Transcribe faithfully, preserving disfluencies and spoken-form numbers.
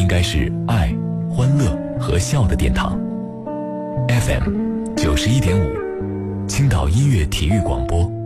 该是爱、欢乐和笑的殿堂。F M 九十一点五，青岛音乐体育广播。